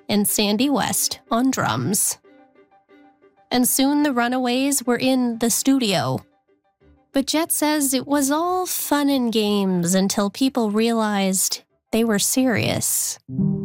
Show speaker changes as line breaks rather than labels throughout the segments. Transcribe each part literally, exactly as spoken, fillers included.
and Sandy West on drums. And soon the Runaways were in the studio. But Jet says it was all fun and games until people realized they were serious.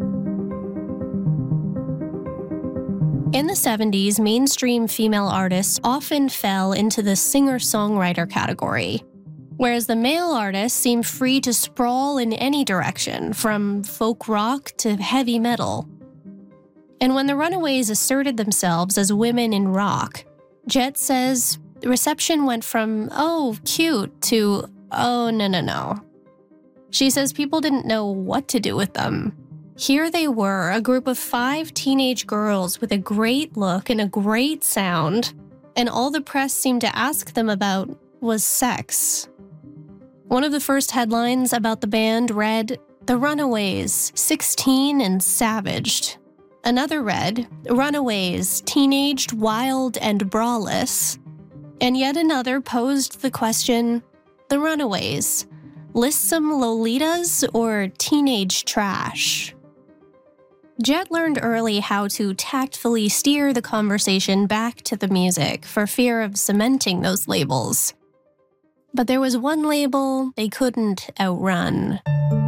In the seventies, mainstream female artists often fell into the singer-songwriter category, whereas the male artists seemed free to sprawl in any direction, from folk rock to heavy metal. And when the Runaways asserted themselves as women in rock, Jet says the reception went from, oh, cute, to, oh, no, no, no. She says people didn't know what to do with them. Here they were, a group of five teenage girls with a great look and a great sound, and all the press seemed to ask them about was sex. One of the first headlines about the band read, "The Runaways, sixteen and savaged." Another read, "Runaways, teenaged, wild, and braless." And yet another posed the question, "The Runaways, list-some Lolitas or teenage trash?" Jet learned early how to tactfully steer the conversation back to the music for fear of cementing those labels. But there was one label they couldn't outrun.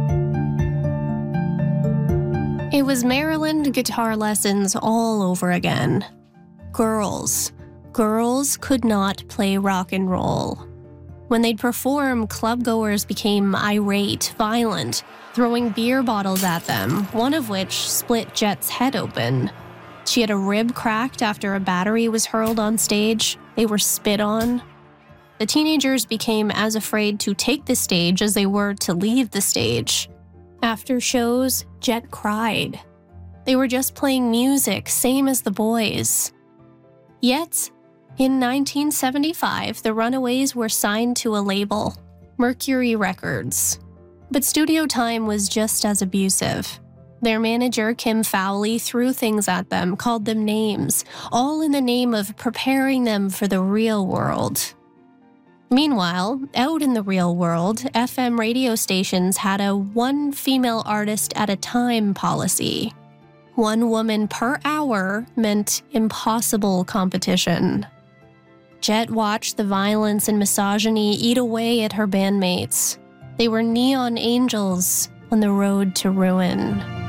It was Maryland guitar lessons all over again. Girls. Girls could not play rock and roll. When they'd perform, clubgoers became irate, violent, throwing beer bottles at them, one of which split Jet's head open. She had a rib cracked after a battery was hurled on stage. They were spit on. The teenagers became as afraid to take the stage as they were to leave the stage. After shows, Jet cried. They were just playing music, same as the boys. Yet, in nineteen seventy-five, the Runaways were signed to a label, Mercury Records. But studio time was just as abusive. Their manager, Kim Fowley, threw things at them, called them names, all in the name of preparing them for the real world. Meanwhile, out in the real world, F M radio stations had a one female artist at a time policy. One woman per hour meant impossible competition. Jet watched the violence and misogyny eat away at her bandmates. They were neon angels on the road to ruin.